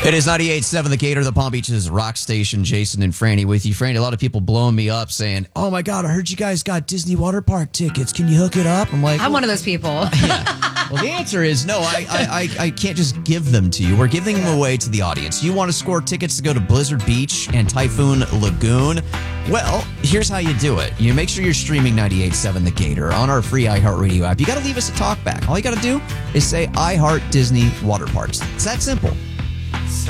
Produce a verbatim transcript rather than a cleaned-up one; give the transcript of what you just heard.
It is ninety-eight point seven The Gator, the Palm Beach's rock station. Jason and Franny with you. Franny, a lot of people blowing me up saying, oh my God, I heard you guys got Disney water park tickets. Can you hook it up? I'm like, I'm well, one of those people. Yeah. Well, the answer is no, I, I, I, I can't just give them to you. We're giving them away to the audience. You want to score tickets to go to Blizzard Beach and Typhoon Lagoon? Well, here's how you do it. You make sure you're streaming ninety-eight point seven The Gator on our free iHeartRadio app. You got to leave us a talk back. All you got to do is say, I Heart Disney Water Parks. It's that simple.